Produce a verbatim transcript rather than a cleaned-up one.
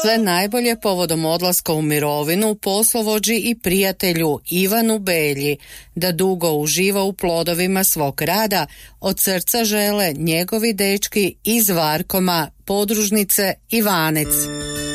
Sve najbolje povodom odlaska u mirovinu poslovođi i prijatelju Ivanu Belji, da dugo uživa u plodovima svog rada, od srca žele njegovi dečki iz Varkoma, podružnice Ivanec.